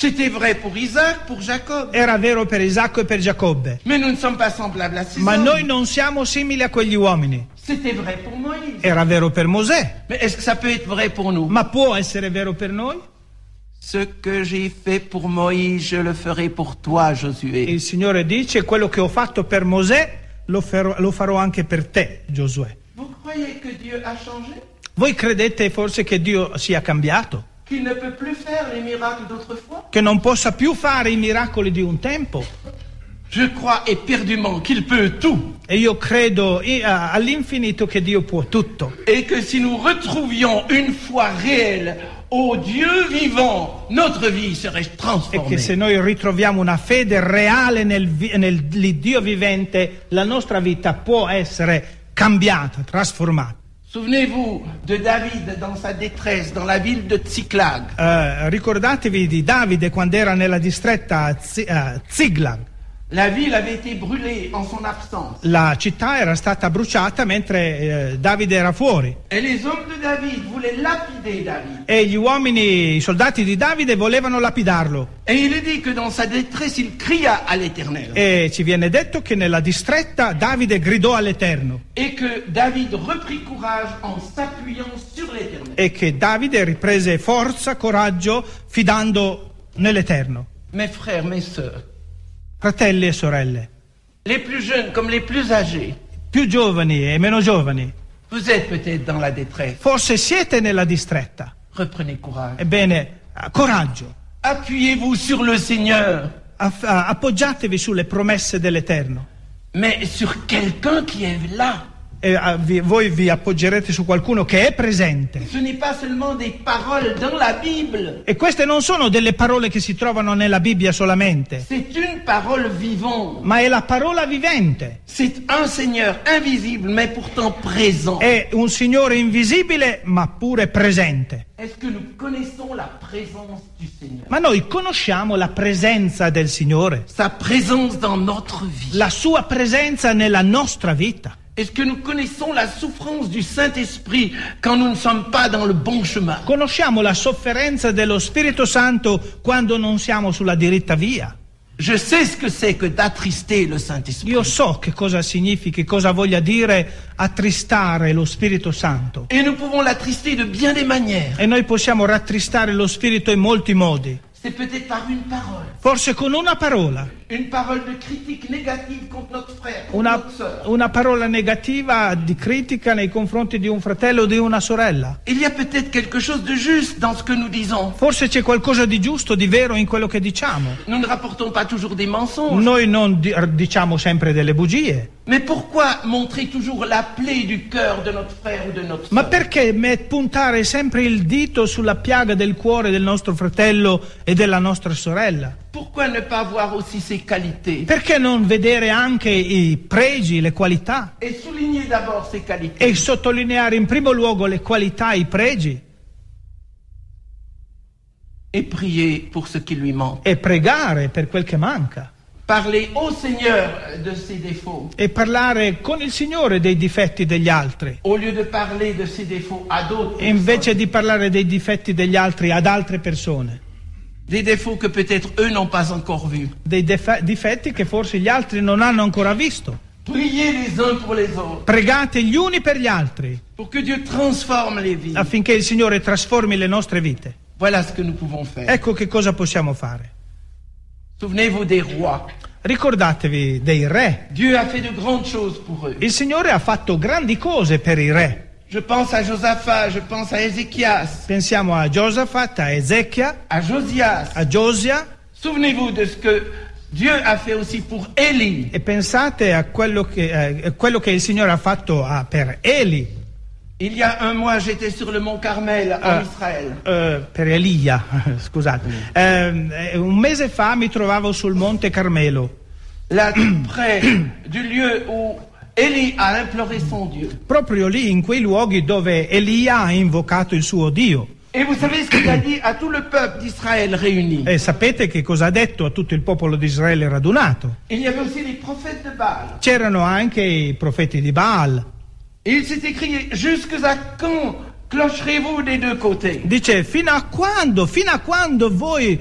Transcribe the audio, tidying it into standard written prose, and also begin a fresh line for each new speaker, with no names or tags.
C'était vrai pour Isaac, pour Jacob.
Era vero per Isacco e per Giacobbe.
Mais nous ne sommes pas semblables à ces
Ma
hommes.
noi non siamo simili a quegli uomini.
C'était vrai pour Moïse.
Era vero per Mosè.
Mais est-ce que ça peut être vrai pour nous?
Ma può essere vero per noi?
Ce que j'ai fait pour Moïse, je le ferai pour toi, Josué.
Il Signore dice: quello che ho fatto per Mosè lo farò anche per te, Giosuè.
Vous croyez que Dieu a changé?
Voi credete forse che Dio sia cambiato?
Qu'il ne peut plus faire les miracles d'autrefois?
Che non possa più fare i miracoli di un tempo?
Je crois éperdument qu'il peut tout.
E io credo all'infinito che Dio può tutto.
Et que si nous retrouvions une foi réelle au Dieu vivant, notre vie serait
E
transformée.
che se noi ritroviamo una fede reale nel Dio vivente, la nostra vita può essere cambiata, trasformata.
Souvenez-vous de David dans sa détresse dans la ville de Tsiklag.
Ricordatevi di Davide quando era nella distretta Ziklag.
La ville avait été brûlée en son absence.
La città era stata bruciata mentre Davide era fuori.
Et les hommes de David voulaient lapider David.
E i soldati di Davide volevano lapidarlo.
Et il est dit que dans sa détresse, il cria à l'Éternel.
E ci viene detto che nella distretta Davide gridò all'Eterno.
Et que David reprit courage en s'appuyant sur l'Éternel.
E che Davide riprese forza, coraggio, fidando nell'Eterno.
Mes frères, mes sœurs,
Fratelli e sorelle,
les plus jeunes comme les plus âgés,
più giovani e meno giovani,
vous êtes peut-être dans la détresse.
forse siete nella distretta.
Reprenez courage.
Ebbene, coraggio.
Appuyez-vous sur le Seigneur,
Appoggiatevi sulle promesse dell'Eterno.
mais sur quelqu'un qui est là.
E voi vi appoggerete su qualcuno che è presente.
Ce n'est pas seulement des paroles dans la Bible.
E queste non sono delle parole che si trovano nella Bibbia solamente,
C'est une parole vivante.
ma è la parola vivente.
C'est un Seigneur invisible, mais pourtant présent.
È un Signore invisibile, ma pure presente.
Est-ce que nous connaissons la présence du Seigneur?
Ma noi conosciamo la presenza del Signore,
Sa présence dans notre vie.
la sua presenza nella nostra vita.
Est-ce que nous connaissons la souffrance du Saint-Esprit quand nous ne sommes pas dans le bon chemin?
Conosciamo la sofferenza dello Spirito Santo quando non siamo sulla diritta via.
Je sais ce que c'est que d'attrister le Saint-Esprit.
Io so che cosa significhi, cosa voglia dire attristare lo Spirito Santo.
Et nous pouvons l'attrister de bien des manières.
E noi possiamo rattristare lo Spirito in molti modi.
C'est peut-être par une parole.
Forse con una parola,
Une parole de critique négative contre notre frère, contre notre sœur.
una parola negativa di critica nei confronti di un fratello o di una sorella.
Il y a peut-être quelque chose de juste dans ce que nous disons.
Forse c'è qualcosa di giusto, di vero in quello che diciamo.
Nous ne rapportons pas toujours des mensonges.
Noi non diciamo sempre delle bugie.
Mais pourquoi montrer toujours la plaie du cœur de notre frère ou de notre
Ma
sœur?
perché puntare sempre il dito sulla piaga del cuore del nostro fratello e della nostra sorella?
Pourquoi ne pas voir aussi ses qualités?
Perché non vedere anche i pregi, le qualità?
Et souligner d'abord ses qualités.
E sottolineare in primo luogo le qualità, i pregi?
Et prier pour ce qui lui manque.
E pregare per quel che manca.
Parler au Seigneur de ses défauts.
E parlare con il Signore dei difetti degli altri.
Au lieu de parler de ses défauts à d'autres
E invece
personnes.
di parlare dei difetti degli altri ad altre persone.
Des défauts que peut-être eux n'ont pas encore vus.
Dei difetti che forse gli altri non hanno ancora visto.
Priez les uns pour les autres.
Pregate gli uni per gli altri
Pour que Dieu transforme les vies.
affinché il Signore trasformi le nostre vite.
Voilà ce que nous pouvons faire.
Ecco che cosa possiamo fare.
Souvenez-vous des rois.
Ricordatevi dei re.
Dieu a fait de grandes choses pour eux.
Il Signore ha fatto grandi cose per i re.
Je pense à Josaphat, je pense à Ézéchias,
Pensiamo a Giosafat, a Ezechia,
à Josias.
a Giosia,
Souvenez-vous de ce que Dieu a fait aussi pour Élie.
e pensate a quello che il Signore ha fatto per Eli,
Il y a un mois, j'étais sur le mont Carmel en Israël.
per Elia, scusate. Un mese fa mi trovavo sul Monte Carmelo,
Là, tout près du lieu où Élie a imploré son Dieu.
proprio lì in quei luoghi dove Elia ha invocato il suo Dio.
Et vous savez ce qu'il a dit à tout le peuple d'Israël réuni?
E sapete che cosa ha detto a tutto il popolo di Israele radunato?
Il y avait aussi les prophètes de Baal.
C'erano anche i profeti di Baal.
Et il s'est écrit, jusqu'à quand clocherez-vous des deux côtés?
Dice, fino a quando voi